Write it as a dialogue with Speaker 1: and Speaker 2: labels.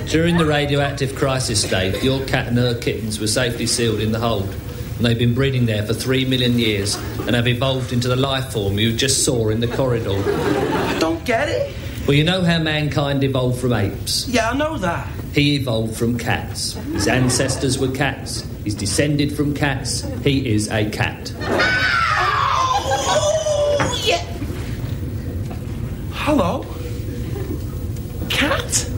Speaker 1: During the radioactive crisis state, your cat and her kittens were safely sealed in the hold. And they've been breeding there for 3 million years and have evolved into the life form you just saw in the corridor.
Speaker 2: I don't get it.
Speaker 1: Well, you know how mankind evolved from apes?
Speaker 2: Yeah, I know that.
Speaker 1: He evolved from cats. His ancestors were cats. He's descended from cats. He is a cat.
Speaker 2: Oh, yeah. Hello? Cat?